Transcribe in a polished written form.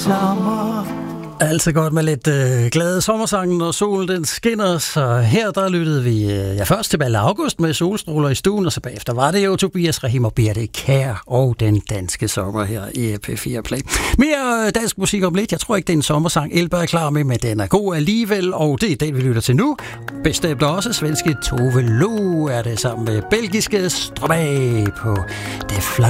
sommer. Altså godt med lidt glade sommersangen, og solen den skinner, så her der lyttede vi først til Balle August med Solstråler i stuen, og så bagefter var det jo Tobias Rahim og Birte Kjær og den danske sommer her i P4 Play. Mere dansk musik om lidt. Jeg tror ikke, det er en sommersang, Elba er klar med, men den er god alligevel, og det er den, vi lytter til nu. Bestemt også svenske Tove Lo er det sammen med belgiske Stromae på Det